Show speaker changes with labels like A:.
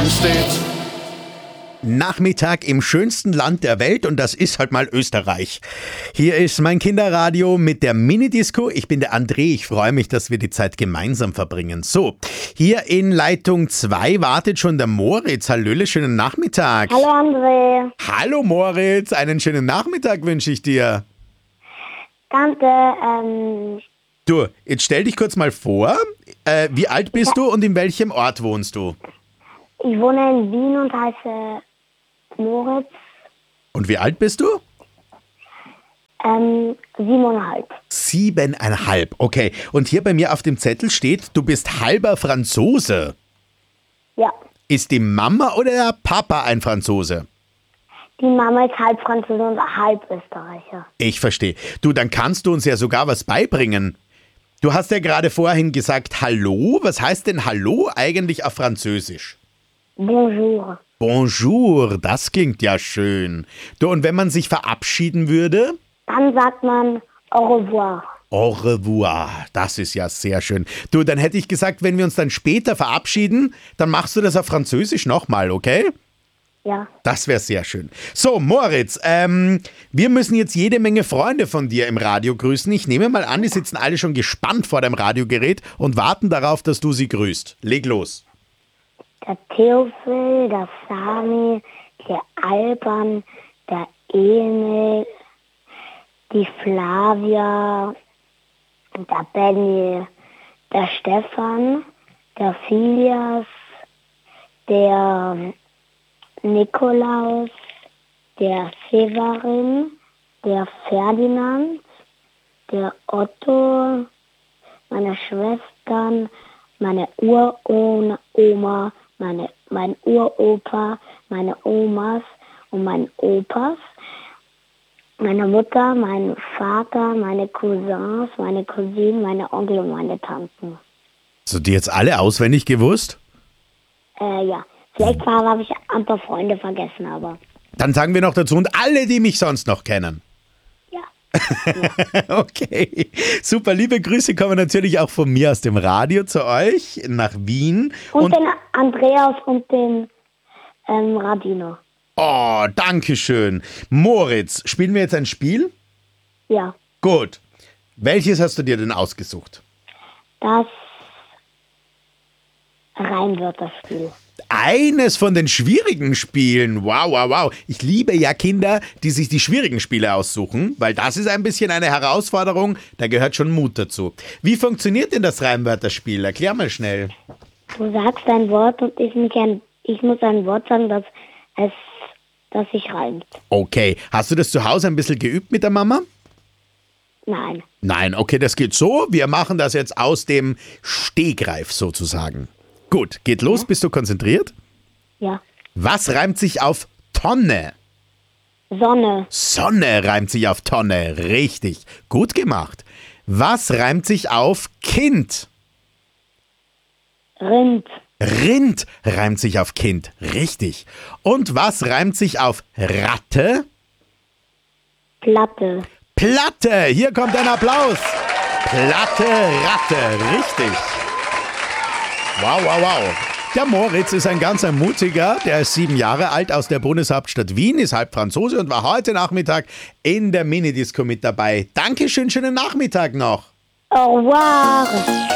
A: ansteht.
B: Nachmittag im schönsten Land der Welt und das ist halt mal Österreich. Hier ist mein Kinderradio mit der Minidisco. Ich bin der André, ich freue mich, dass wir die Zeit gemeinsam verbringen. So, hier in Leitung 2 wartet schon der Moritz. Hallöle, schönen Nachmittag.
C: Hallo André.
B: Hallo Moritz, einen schönen Nachmittag wünsche ich dir.
C: Danke.
B: Du, jetzt stell dich kurz mal vor. Wie alt bist du und in welchem Ort wohnst du?
C: Ich wohne in Wien und heiße Moritz.
B: Und wie alt bist du?
C: 7,5.
B: 7,5, okay. Und hier bei mir auf dem Zettel steht, du bist halber Franzose.
C: Ja.
B: Ist die Mama oder der Papa ein Franzose?
C: Die Mama ist halb Franzose und halb Österreicher.
B: Ich verstehe. Du, dann kannst du uns ja sogar was beibringen. Du hast ja gerade vorhin gesagt Hallo. Was heißt denn Hallo eigentlich auf Französisch?
C: Bonjour.
B: Bonjour, das klingt ja schön. Du, und wenn man sich verabschieden würde?
C: Dann sagt man au revoir.
B: Au revoir, das ist ja sehr schön. Du, dann hätte ich gesagt, wenn wir uns dann später verabschieden, dann machst du das auf Französisch nochmal, okay?
C: Ja.
B: Das wäre sehr schön. So, Moritz, wir müssen jetzt jede Menge Freunde von dir im Radio grüßen. Ich nehme mal an, die sitzen alle schon gespannt vor deinem Radiogerät und warten darauf, dass du sie grüßt. Leg los.
C: Der Theophil, der Sami, der Alban, der Emil, die Flavia, der Benny, der Stefan, der Filias, der Nikolaus, der Severin, der Ferdinand, der Otto, meine Schwestern, meine Uroma, mein Uropa, meine Omas und mein Opas, meine Mutter, mein Vater, meine Cousins, meine Cousinen, meine Onkel und meine Tanten.
B: Hast du die jetzt alle auswendig gewusst?
C: Ja. Vielleicht habe ich ein paar Freunde vergessen, aber...
B: Dann sagen wir noch dazu, und alle, die mich sonst noch kennen.
C: Ja.
B: Okay, super. Liebe Grüße kommen natürlich auch von mir aus dem Radio zu euch nach Wien.
C: Und den Andreas und den Radino.
B: Oh, danke schön. Moritz, spielen wir jetzt ein Spiel?
C: Ja.
B: Gut. Welches hast du dir denn ausgesucht?
C: Das Reimwörterspiel.
B: Eines von den schwierigen Spielen. Wow, wow, wow. Ich liebe ja Kinder, die sich die schwierigen Spiele aussuchen, weil das ist ein bisschen eine Herausforderung, da gehört schon Mut dazu. Wie funktioniert denn das Reimwörterspiel? Erklär mal schnell.
C: Du sagst ein Wort und ich muss ein Wort sagen, das sich reimt.
B: Okay, hast du das zu Hause ein bisschen geübt mit der Mama?
C: Nein.
B: Nein, okay, das geht so. Wir machen das jetzt aus dem Stegreif sozusagen. Gut, geht los. Bist du konzentriert?
C: Ja.
B: Was reimt sich auf Tonne?
C: Sonne.
B: Sonne reimt sich auf Tonne. Richtig. Gut gemacht. Was reimt sich auf Kind?
C: Rind.
B: Rind reimt sich auf Kind. Richtig. Und was reimt sich auf Ratte?
C: Platte.
B: Platte. Hier kommt ein Applaus. Platte, Ratte. Richtig. Wow, wow, wow. Der Moritz ist ein ganz mutiger, der ist 7 Jahre alt, aus der Bundeshauptstadt Wien, ist halb Franzose und war heute Nachmittag in der Minidisco mit dabei. Dankeschön, schönen Nachmittag noch.
C: Au revoir.